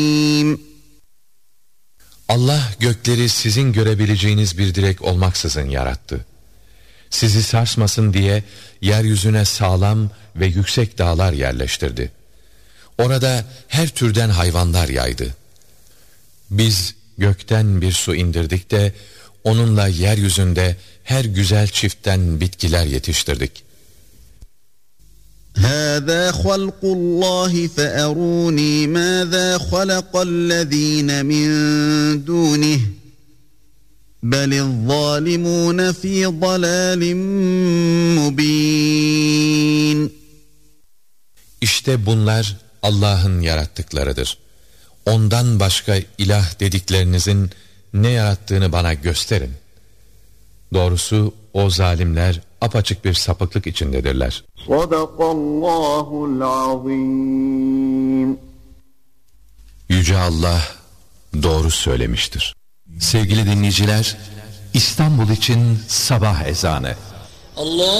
Allah gökleri sizin görebileceğiniz bir direk olmaksızın yarattı. Sizi sarsmasın diye yeryüzüne sağlam ve yüksek dağlar yerleştirdi. Orada her türden hayvanlar yaydı. Biz gökten bir su indirdik de onunla yeryüzünde her güzel çiftten bitkiler yetiştirdik. هَذَا خَلْقُ اللّٰهِ فَأَرُونِي مَاذَا خَلَقَ الَّذ۪ينَ مِنْ دُونِهِ بَلِ الظَّالِمُونَ ف۪ي ضَلَالٍ مُب۪ينٍ. İşte bunlar Allah'ın yarattıklarıdır. Ondan başka ilah dediklerinizin ne yarattığını bana gösterin. Doğrusu o zalimler apaçık bir sapıklık içindedirler. Sadakallahul azim. Yüce Allah doğru söylemiştir. Sevgili dinleyiciler, İstanbul için sabah ezanı. Allah